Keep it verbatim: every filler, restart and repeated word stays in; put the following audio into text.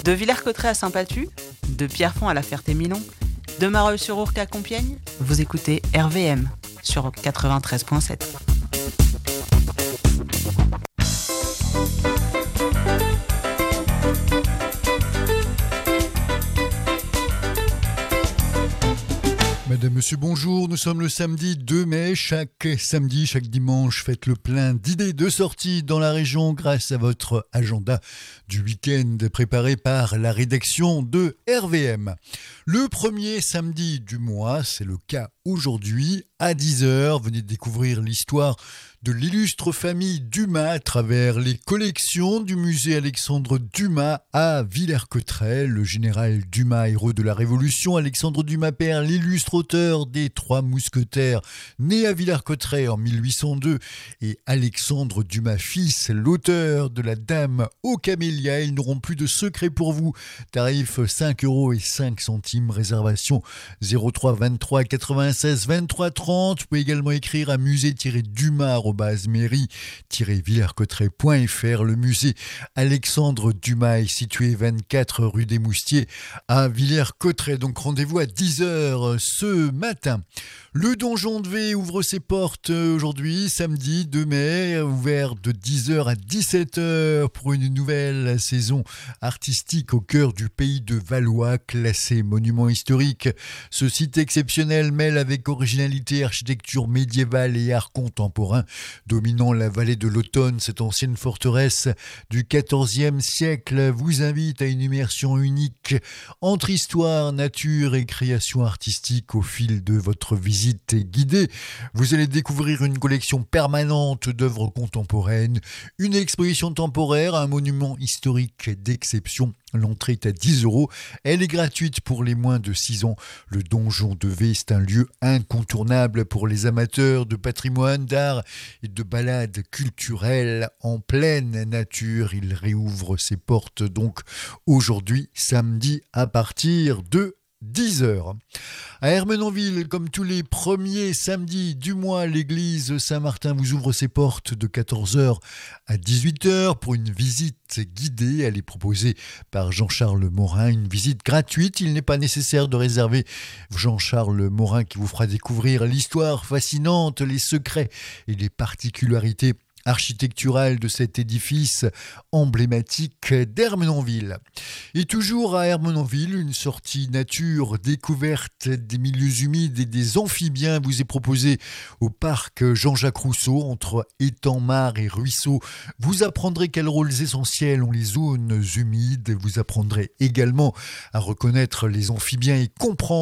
De Villers-Cotterêts à Saint-Pathu, de Pierrefonds à la Ferté-Milon, de Marolles-sur-Ourcq à Compiègne, vous écoutez R V M sur quatre-vingt-treize virgule sept. Madame, Monsieur, bonjour. Nous sommes le samedi deux mai. Chaque samedi, chaque dimanche, faites le plein d'idées de sorties dans la région grâce à votre agenda du week-end préparé par la rédaction de R V M. Le premier samedi du mois, c'est le cas aujourd'hui, à dix heures. Venez découvrir l'histoire de l'illustre famille Dumas à travers les collections du musée Alexandre Dumas à Villers-Cotterêts. Le général Dumas, héros de la Révolution, Alexandre Dumas père, l'illustre auteur des Trois Mousquetaires, né à Villers-Cotterêts en mille huit cent deux, et Alexandre Dumas fils, l'auteur de La Dame aux Camélias. Ils n'auront plus de secret pour vous. Tarif cinq euros et cinq centimes. Réservation zéro trois vingt-trois quatre-vingt-seize vingt-trois trente. Vous pouvez également écrire à musée-dumas arobase mairie-villers-cotterêts point f r. Le musée Alexandre Dumas est situé vingt-quatre rue des Moustiers à Villers-Cotterêts. Donc rendez-vous à dix heures ce matin. Le Donjon de V ouvre ses portes aujourd'hui, samedi deux mai, ouvert de dix heures à dix-sept heures pour une nouvelle saison artistique au cœur du pays de Valois, classé monument historique. Ce site exceptionnel mêle avec originalité architecture médiévale et art contemporain. Dominant la vallée de l'Automne, cette ancienne forteresse du quatorzième siècle vous invite à une immersion unique entre histoire, nature et création artistique au fil de votre visite guidée. Vous allez découvrir une collection permanente d'œuvres contemporaines, une exposition temporaire, un monument historique d'exception. L'entrée est à dix euros. Elle est gratuite pour les moins de six ans. Le Donjon de V, c'est un lieu incontournable pour les amateurs de patrimoine, d'art et de balades culturelles en pleine nature. Il réouvre ses portes donc aujourd'hui, samedi, à partir de dix heures. À Ermenonville, comme tous les premiers samedis du mois, l'église Saint-Martin vous ouvre ses portes de quatorze heures à dix-huit heures pour une visite guidée. Elle est proposée par Jean-Charles Morin, une visite gratuite. Il n'est pas nécessaire de réserver. Jean-Charles Morin qui vous fera découvrir l'histoire fascinante, les secrets et les particularités architecturale de cet édifice emblématique d'Ermenonville. Et toujours à Ermenonville, une sortie nature, découverte des milieux humides et des amphibiens vous est proposée au parc Jean-Jacques Rousseau, entre étangs, mares et ruisseaux. Vous apprendrez quels rôles essentiels ont les zones humides. Vous apprendrez également à reconnaître les amphibiens et comprendre